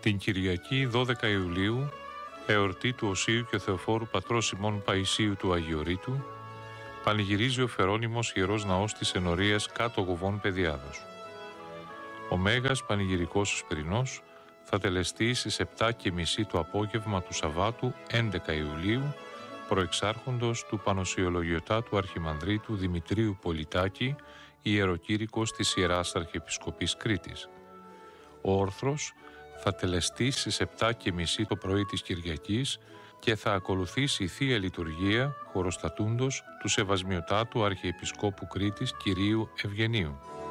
Την Κυριακή 12 Ιουλίου, εορτή του Οσίου και Θεοφόρου πατρός ημών Παϊσίου του Αγιορείτου, πανηγυρίζει ο Φερόνιμος Ιερός Ναός της Ενορίας κάτω Γοβών Παιδιάδος. Ο Μέγας Πανηγυρικός Οσπερινός θα τελεστεί στις 7:30 το απόγευμα του Σαββάτου 11 Ιουλίου, προεξάρχοντος του Πανοσιολογιωτάτου Αρχιμανδρίτου Δημητρίου Πολιτάκη, ιεροκήρυκος της Ιεράς Αρχιεπισκοπής Κρήτης. Ο όρθρος θα τελεστεί στις 7:30 το πρωί της Κυριακής και θα ακολουθήσει η Θεία Λειτουργία χωροστατούντος του Σεβασμιωτάτου Αρχιεπισκόπου Κρήτης Κυρίου Ευγενίου.